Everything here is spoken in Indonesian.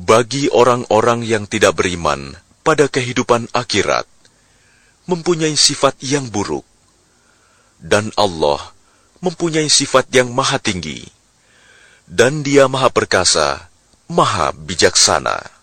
Bagi orang-orang yang tidak beriman pada kehidupan akhirat, mempunyai sifat yang buruk, dan Allah mempunyai sifat yang maha tinggi, dan Dia maha perkasa, maha bijaksana.